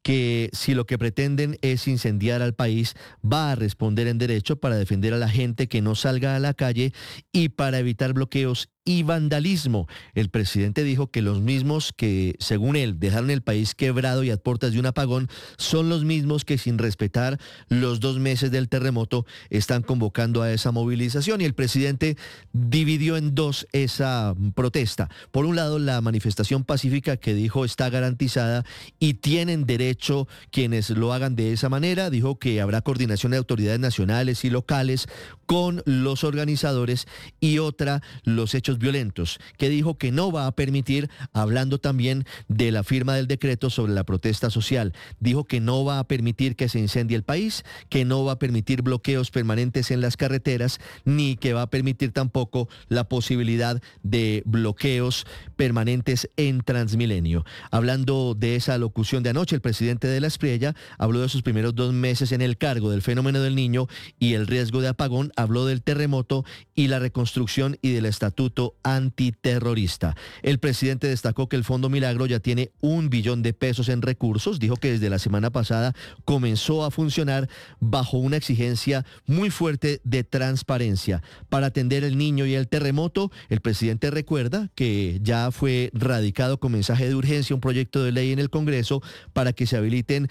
que si lo que pretenden es incendiar al país, va a responder en derecho para defender a la gente que no salga a la calle y para evitar bloqueos y vandalismo. El presidente dijo que los mismos que, según él, dejaron el país quebrado y a puertas de un apagón, son los mismos que, sin respetar los 2 meses del terremoto, están convocando a esa movilización. Y el presidente dividió en dos esa protesta. Por un lado, la manifestación pacífica, que dijo está garantizada y tienen derecho quienes lo hagan de esa manera. Dijo que habrá coordinación de autoridades nacionales y locales con los organizadores, y otra, los hechos violentos, que dijo que no va a permitir, hablando también de la firma del decreto sobre la protesta social. Dijo que no va a permitir que se incendie el país, que no va a permitir bloqueos permanentes en las carreteras, ni que va a permitir tampoco la posibilidad de bloqueos permanentes en Transmilenio. Hablando de esa locución de anoche, el presidente de la Espriella habló de sus primeros 2 meses en el cargo, del fenómeno del Niño y el riesgo de apagón, habló del terremoto y la reconstrucción y del estatuto antiterrorista. El presidente destacó que el Fondo Milagro ya tiene $1 billón en recursos. Dijo que desde la semana pasada comenzó a funcionar bajo una exigencia muy fuerte de transparencia. Para atender el Niño y el terremoto, el presidente recuerda que ya fue radicado con mensaje de urgencia un proyecto de ley en el Congreso para que se habiliten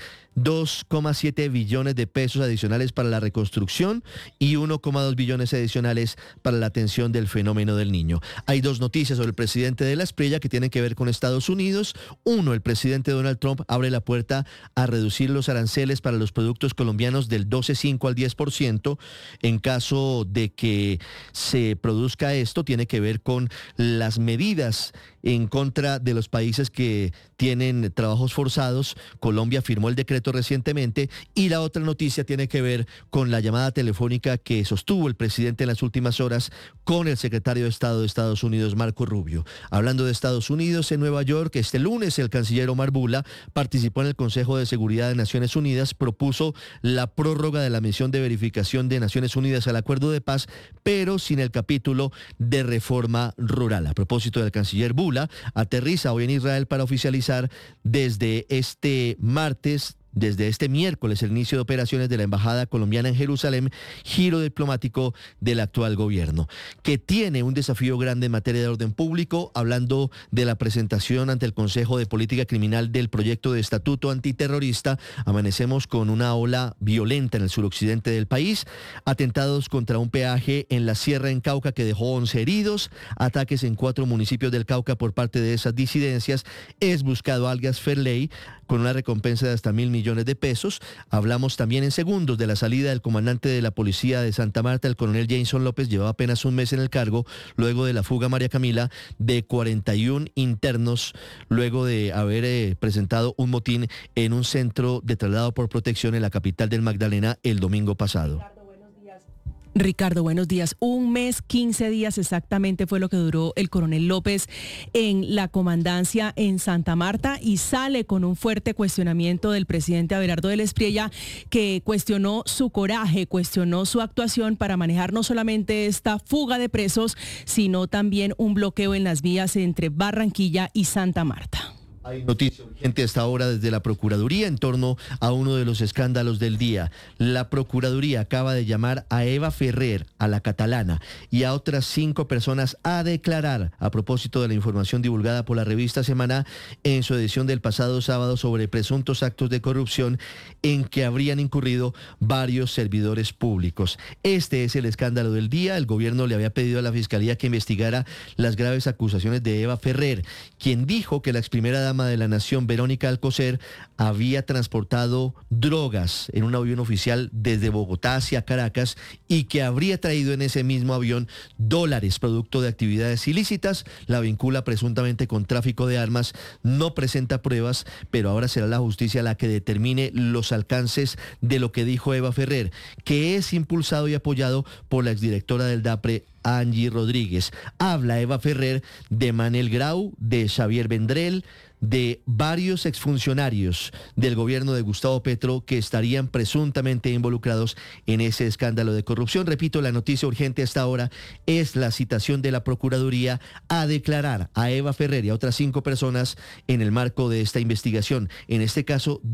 2,7 billones de pesos adicionales para la reconstrucción y 1,2 billones adicionales para la atención del fenómeno del Niño. Hay 2 noticias sobre el presidente de la Espriella que tienen que ver con Estados Unidos. Uno, el presidente Donald Trump abre la puerta a reducir los aranceles para los productos colombianos del 12,5 al 10%. En caso de que se produzca esto, tiene que ver con las medidas en contra de los países que tienen trabajos forzados. Colombia firmó el decreto recientemente. Y la otra noticia tiene que ver con la llamada telefónica que sostuvo el presidente en las últimas horas con el secretario de Estado de Estados Unidos, Marco Rubio. Hablando de Estados Unidos, en Nueva York, este lunes el canciller Omar Bula participó en el Consejo de Seguridad de Naciones Unidas, propuso la prórroga de la misión de verificación de Naciones Unidas al acuerdo de paz, pero sin el capítulo de reforma rural. A propósito del canciller Bula, aterriza hoy en Israel para oficializar desde este miércoles, el inicio de operaciones de la Embajada colombiana en Jerusalén, giro diplomático del actual gobierno, que tiene un desafío grande en materia de orden público. Hablando de la presentación ante el Consejo de Política Criminal del proyecto de estatuto antiterrorista, amanecemos con una ola violenta en el suroccidente del país, atentados contra un peaje en la Sierra en Cauca que dejó 11 heridos, ataques en 4 municipios del Cauca por parte de esas disidencias. Es buscado alias Ferley con una recompensa de hasta $1.000 millones de pesos. Hablamos también en segundos de la salida del comandante de la policía de Santa Marta, el coronel Jason López. Llevaba apenas 1 mes en el cargo, luego de la fuga, María Camila, de 41 internos, luego de haber presentado un motín en un centro de traslado por protección en la capital del Magdalena el domingo pasado. Ricardo, buenos días. 1 mes, 15 días exactamente fue lo que duró el coronel López en la comandancia en Santa Marta, y sale con un fuerte cuestionamiento del presidente Abelardo del Espriella, que cuestionó su coraje, cuestionó su actuación para manejar no solamente esta fuga de presos, sino también un bloqueo en las vías entre Barranquilla y Santa Marta. Hay noticia urgente hasta ahora desde la Procuraduría en torno a uno de los escándalos del día. La Procuraduría acaba de llamar a Eva Ferrer, a la catalana, y a otras 5 personas a declarar a propósito de la información divulgada por la revista Semana en su edición del pasado sábado sobre presuntos actos de corrupción en que habrían incurrido varios servidores públicos. Este es el escándalo del día. El gobierno le había pedido a la Fiscalía que investigara las graves acusaciones de Eva Ferrer, quien dijo que la ex primera dama de la Nación, Verónica Alcocer, había transportado drogas en un avión oficial desde Bogotá hacia Caracas y que habría traído en ese mismo avión dólares producto de actividades ilícitas. La vincula presuntamente con tráfico de armas, no presenta pruebas, pero ahora será la justicia la que determine los alcances de lo que dijo Eva Ferrer, que es impulsado y apoyado por la exdirectora del DAPRE, Angie Rodríguez. Habla Eva Ferrer de Manel Grau, de Xavier Vendrell, de varios exfuncionarios del gobierno de Gustavo Petro que estarían presuntamente involucrados en ese escándalo de corrupción. Repito, la noticia urgente hasta ahora es la citación de la Procuraduría a declarar a Eva Ferrer y a otras 5 personas en el marco de esta investigación. En este caso,